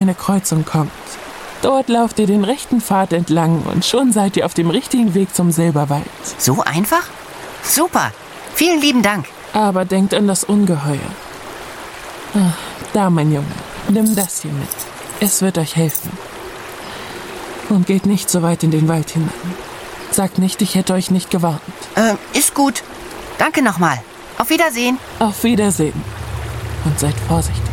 eine Kreuzung kommt. Dort lauft ihr den rechten Pfad entlang und schon seid ihr auf dem richtigen Weg zum Silberwald. So einfach? Super. Vielen lieben Dank. Aber denkt an das Ungeheuer. Da, mein Junge, nimm das hier mit. Es wird euch helfen. Und geht nicht so weit in den Wald hinein. Sagt nicht, ich hätte euch nicht gewarnt. Ist gut. Danke nochmal. Auf Wiedersehen. Auf Wiedersehen. Und seid vorsichtig.